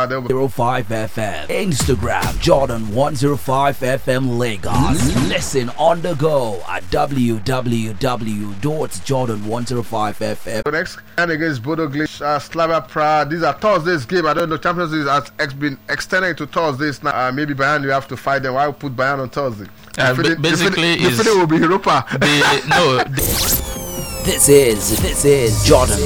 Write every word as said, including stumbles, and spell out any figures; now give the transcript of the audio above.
Pad. oh five F M. Instagram, Jordan one oh five F M Lagos. Listen on the go at w w w dot jordan one oh five F M. The next game against Bodo Glimt, uh, Slavia Prague. These are Thursday's game. I don't know. Champions League has ex- been extended to Thursdays now. Uh, maybe Bayern, you have to fight them. Why put Bayern on Thursday? Uh, the b- basically, the, the, the will be Europa. The, no. The, This is this is Jordan